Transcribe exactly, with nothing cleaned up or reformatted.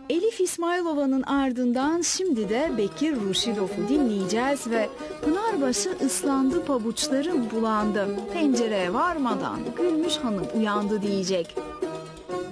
Elif İsmailova'nın ardından şimdi de Bekir Ruşidov'u dinleyeceğiz ve Pınarbaşı ıslandı pabuçlarım bulandı, pencereye varmadan Gülmüş Hanım uyandı diyecek.